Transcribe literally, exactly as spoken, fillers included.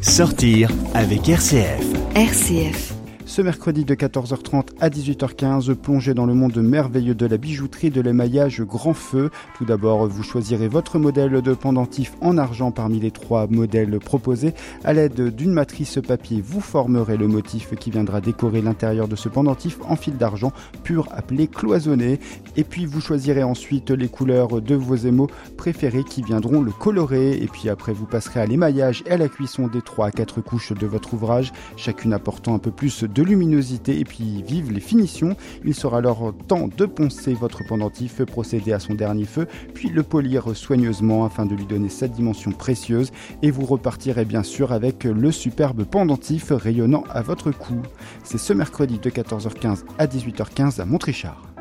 Sortir avec R C F. R C F. Ce mercredi de quatorze heures trente à dix-huit heures quinze, plongez dans le monde merveilleux de la bijouterie et de l'émaillage grand feu. Tout d'abord, vous choisirez votre modèle de pendentif en argent parmi les trois modèles proposés. À l'aide d'une matrice papier, vous formerez le motif qui viendra décorer l'intérieur de ce pendentif en fil d'argent pur appelé cloisonné. Et puis, vous choisirez ensuite les couleurs de vos émaux préférés qui viendront le colorer. Et puis après, vous passerez à l'émaillage et à la cuisson des trois à quatre couches de votre ouvrage, chacune apportant un peu plus de luminosité et puis vive les finitions. Il sera alors temps de poncer votre pendentif, procéder à son dernier feu, puis le polir soigneusement afin de lui donner sa dimension précieuse et vous repartirez bien sûr avec le superbe pendentif rayonnant à votre cou. C'est ce mercredi de quatorze heures quinze à dix-huit heures quinze à Montrichard.